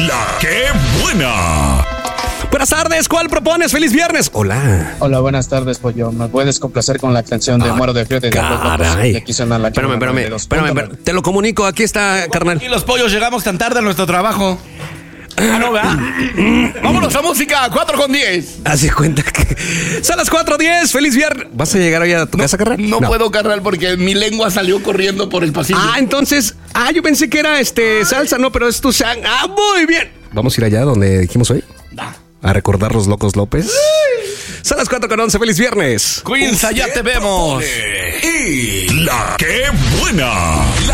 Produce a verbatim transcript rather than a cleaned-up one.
La que buena. Buenas tardes, ¿cuál propones? ¡Feliz viernes! Hola. Hola, buenas tardes, Pollo. ¿Me puedes complacer con la canción de Ah, Muero de Frío de caray. Aquí suena la Espérame, espérame, espérame, espérame. Te lo comunico, aquí está, carnal. Y los pollos llegamos tan tarde a nuestro trabajo. Ah, no, ¿verdad? Vámonos a música, cuatro con diez. Haz de cuenta que son las cuatro diez, feliz viernes. ¿Vas a llegar hoy a tu casa, carnal? No, no puedo, carnal, porque mi lengua salió corriendo por el pasillo. Ah, entonces, ah, yo pensé que era este salsa, no, pero es tu sang. Ah, muy bien. Vamos a ir allá donde dijimos hoy. Da. A recordar los locos López. Son las cuatro con once, feliz viernes. Queens, allá te vemos. Y la que buena.